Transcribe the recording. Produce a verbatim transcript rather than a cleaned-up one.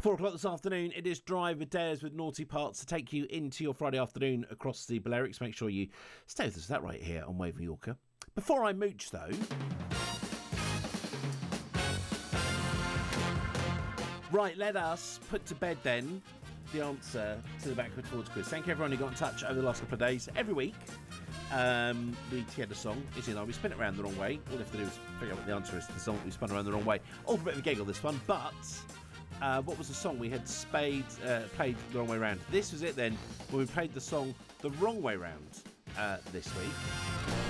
Four o'clock this afternoon, it is Drive with Dares with Naughty Parts to take you into your Friday afternoon across the Balearics. Make sure you stay with us, that right here on Wave Yorker. Before I mooch, though, right, let us put to bed then the answer to the Backward Forwards quiz. Thank you everyone who got in touch over the last couple of days. Every week, um, we get a song. As you know, we spin it around the wrong way. All we have to do is figure out what the answer is to the song that we spun around the wrong way. All for a bit of a giggle, this one, but... Uh, what was the song we had spade, uh, played the wrong way round? This was it then, when we played the song the wrong way round uh, this week.